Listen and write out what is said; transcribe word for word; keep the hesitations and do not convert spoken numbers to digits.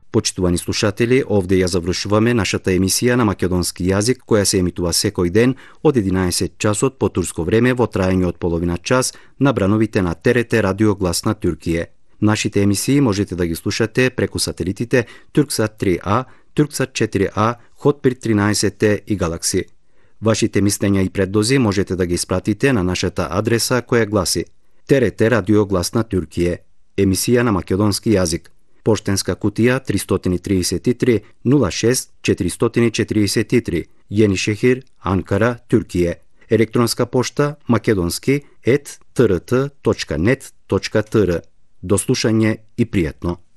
Почитувани слушатели, овде ја завршуваме нашата емисија на македонски јазик, која се емитува секој ден од единаесет часот по турско време во траење од половина час на брановите на Т Р Т Радио Глас на Туркије. Нашите емисии можете да ги слушате преку сателитите Турксат три А, Турксат четири А, Хотбирд тринаесет и Галакси. Вашите мислења и предлози можете да ги испратите на нашата адреса која гласи Т Р Т Радио Глас на Туркије, емисија на македонски јазик. Поштенска кутија триста триесет и три нула шест четиристотини четириесет и три, Јенишехир, Анкара, Туркије. Електронска пошта македонски ет т р т точка нет точка т р. До слушање и пријатно.